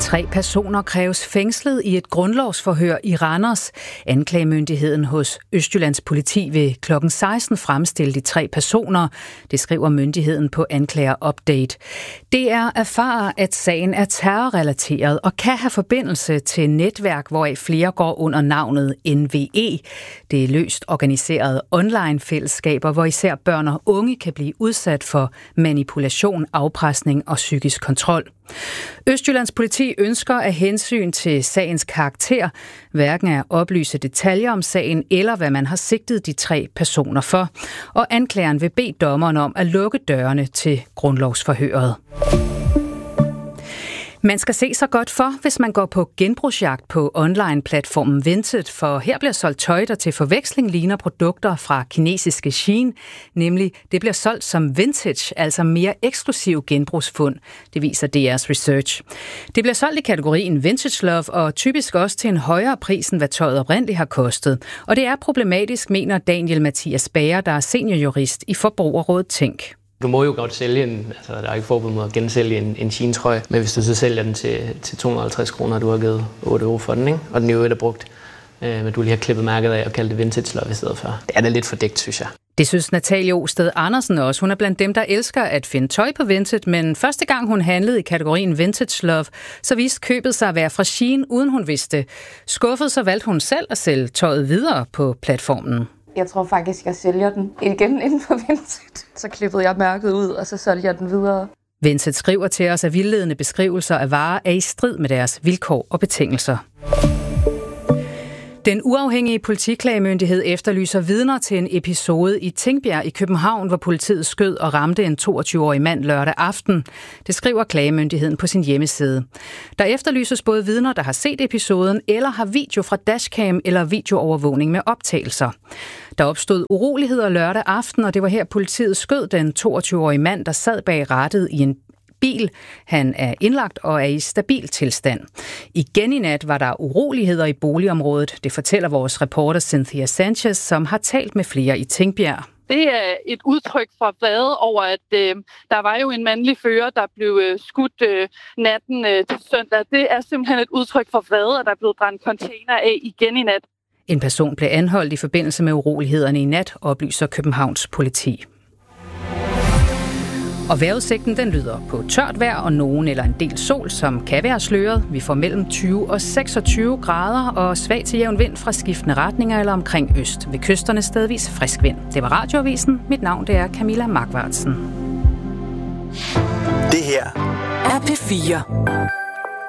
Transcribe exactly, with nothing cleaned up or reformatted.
Tre personer kræves fængslet i et grundlovsforhør i Randers. Anklagemyndigheden hos Østjyllands politi vil klokken seksten fremstille de tre personer. Det skriver myndigheden på Anklager Update. D R erfarer, at sagen er terrorrelateret og kan have forbindelse til netværk, hvoraf flere går under navnet N V E. Det er løst organiserede online-fællesskaber, hvor især børn og unge kan blive udsat for manipulation, afpresning og psykisk kontrol. Østjyllands politi ønsker af hensyn til sagens karakter hverken at oplyse detaljer om sagen eller hvad man har sigtet de tre personer for, og anklageren vil bede dommeren om at lukke dørene til grundlovsforhøret. Man skal se sig godt for, hvis man går på genbrugsjagt på online-platformen Vinted, for her bliver solgt tøj, der til forveksling ligner produkter fra kinesiske Shein, nemlig det bliver solgt som vintage, altså mere eksklusiv genbrugsfund. Det viser D R's research. Det bliver solgt i kategorien Vintage Love og typisk også til en højere pris, end hvad tøjet oprindeligt har kostet. Og det er problematisk, mener Daniel Mathias Bager, der er seniorjurist i Forbrugerrådet Tænk. Du må jo godt sælge en, altså der er ikke forbud mod at gensælge en, en Shein-trøje, men hvis du så sælger den til, til to hundrede og halvtreds kroner, du har givet otte euro for den, ikke? Og den er jo et er brugt, øh, men du lige har klippet mærket af og kaldt det vintage love i stedet for. Det er da lidt fordækt, synes jeg. Det synes Natalie Osted Andersen også. Hun er blandt dem, der elsker at finde tøj på Vinted, men første gang hun handlede i kategorien Vintage Love, så viste købet sig at være fra Shein, uden hun vidste. Skuffet, så valgte hun selv at sælge tøjet videre på platformen. Jeg tror faktisk, jeg sælger den igen inden for Vinted. Så klippede jeg mærket ud, og så solgte jeg den videre. Vinted skriver til os, at vildledende beskrivelser af varer er i strid med deres vilkår og betingelser. Den uafhængige politiklagemyndighed efterlyser vidner til en episode i Tingbjerg i København, hvor politiet skød og ramte en toogtyve-årig mand lørdag aften. Det skriver klagemyndigheden på sin hjemmeside. Der efterlyses både vidner, der har set episoden, eller har video fra dashcam eller videoovervågning med optagelser. Der opstod uroligheder lørdag aften, og det var her politiet skød den toogtyve-årige mand, der sad bag rattet i en bil. Han er indlagt og er i stabil tilstand. Igen i nat var der uroligheder i boligområdet. Det fortæller vores reporter Cynthia Sanchez, som har talt med flere i Tingbjerg. Det er et udtryk for vrede over, at øh, der var jo en mandlig fører, der blev øh, skudt øh, natten øh, til søndag. Det er simpelthen et udtryk for vrede, at der er blevet brændt container af igen i nat. En person blev anholdt i forbindelse med urolighederne i nat, oplyser Københavns politi. Og vejrudsigten den lyder på tørt vejr og nogen eller en del sol, som kan være sløret. Vi får mellem tyve og seksogtyve grader og svag til jævn vind fra skiftende retninger eller omkring øst. Ved kysterne stedvis frisk vind. Det var Radioavisen. Mit navn det er Camilla Markvartsen. Det her er P fire.